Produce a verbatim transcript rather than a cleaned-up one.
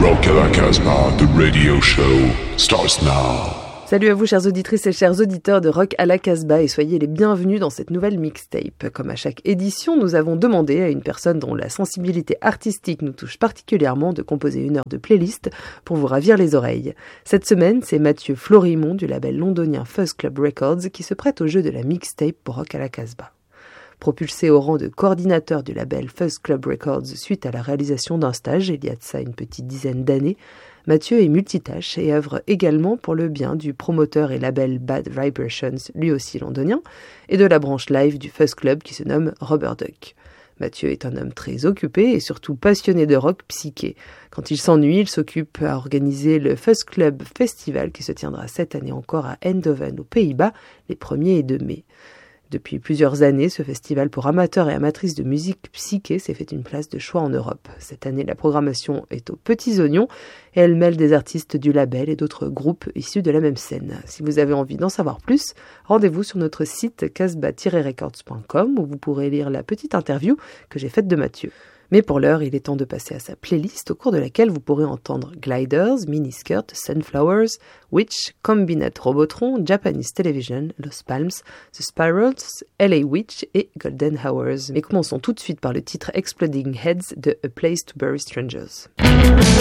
Rock à la Casbah, the radio show starts now. Salut à vous chères auditrices et chers auditeurs de Rock à la Casbah et soyez les bienvenus dans cette nouvelle mixtape. Comme à chaque édition, nous avons demandé à une personne dont la sensibilité artistique nous touche particulièrement de composer une heure de playlist pour vous ravir les oreilles. Cette semaine, c'est Mathieu Florimond du label londonien Fuzz Club Records qui se prête au jeu de la mixtape pour Rock à la Casbah. Propulsé au rang de coordinateur du label Fuzz Club Records suite à la réalisation d'un stage il y a de ça une petite dizaine d'années, Mathieu est multitâche et œuvre également pour le bien du promoteur et label Bad Vibrations, lui aussi londonien, et de la branche live du Fuzz Club qui se nomme Rubber Duck. Mathieu est un homme très occupé et surtout passionné de rock psyché. Quand il s'ennuie, il s'occupe à organiser le Fuzz Club Festival qui se tiendra cette année encore à Eindhoven aux Pays-Bas les premier et deux mai. Depuis plusieurs années, ce festival pour amateurs et amatrices de musique psyché s'est fait une place de choix en Europe. Cette année, la programmation est aux petits oignons et elle mêle des artistes du label et d'autres groupes issus de la même scène. Si vous avez envie d'en savoir plus, rendez-vous sur notre site casbah tiret records point com où vous pourrez lire la petite interview que j'ai faite de Mathieu. Mais pour l'heure, il est temps de passer à sa playlist au cours de laquelle vous pourrez entendre Gliders, Miniskirt, Sunflowers, Witch, Combinate Robotron, Japanese Television, Los Palms, The Spirals, L A Witch et Golden Hours. Mais commençons tout de suite par le titre Exploding Heads de A Place to Bury Strangers.